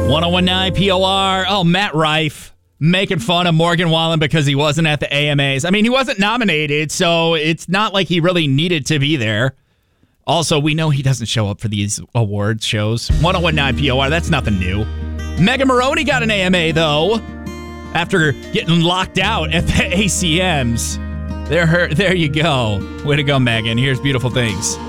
1019 POR. Oh, Matt Rife making fun of Morgan Wallen because he wasn't at the AMAs. I mean, he wasn't nominated, so it's not like he really needed to be there. Also, we know he doesn't show up for these awards shows. 1019 POR, that's nothing new. Megan Maroney got an AMA, though, after getting locked out at the ACMs. There you go. Way to go, Megan. Here's Beautiful Things.